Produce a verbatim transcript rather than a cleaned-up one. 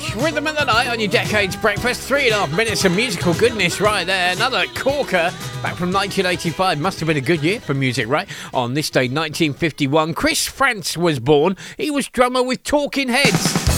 Fresh rhythm of the night on your Decades Breakfast. Three and a half minutes of musical goodness right there. Another corker back from nineteen eighty-five. Must have been a good year for music, right? On this day, nineteen fifty-one, Chris Frantz was born. He was drummer with Talking Heads.